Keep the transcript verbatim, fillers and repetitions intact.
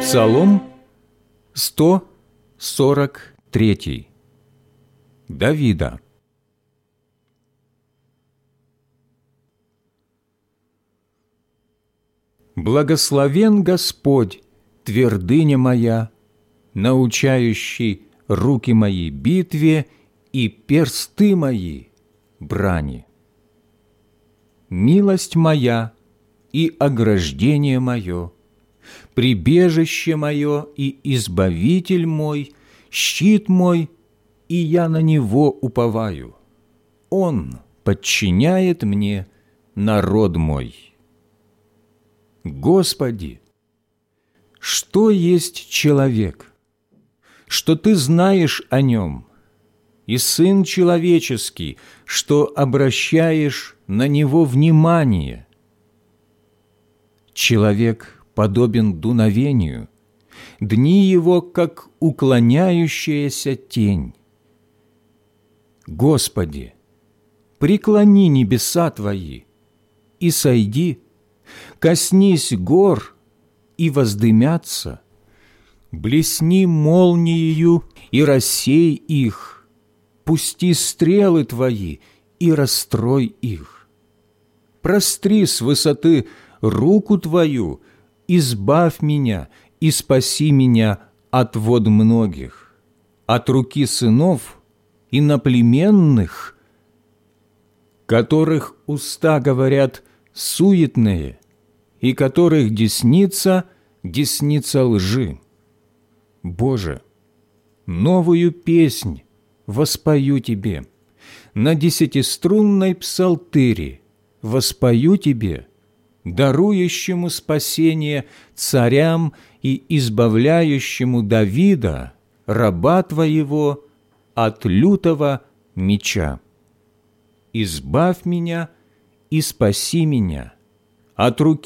Псалом сто сорок три. Давида. Благословен Господь, твердыня моя, научающий руки мои битве и персты мои брани. Милость моя и ограждение мое, прибежище мое и избавитель мой, щит мой, и я на него уповаю. Он подчиняет мне народ мой. Господи, что есть человек, что Ты знаешь о нем, и Сын человеческий, что обращаешь на него внимание? Человек подобен дуновению, дни его, как уклоняющаяся тень. Господи, преклони небеса Твои и сойди, коснись гор и воздымятся, блесни молниею и рассей их, пусти стрелы Твои и расстрой их. Простри с высоты руку Твою, избавь меня и спаси меня от вод многих, от руки сынов иноплеменных, которых уста говорят суетные, и которых десница – десница лжи. Боже, новую песнь воспою Тебе, на десятиструнной псалтыре воспою Тебе, дарующему спасение царям и избавляющему Давида, раба Твоего, от лютого меча. Избавь меня и спаси меня от руки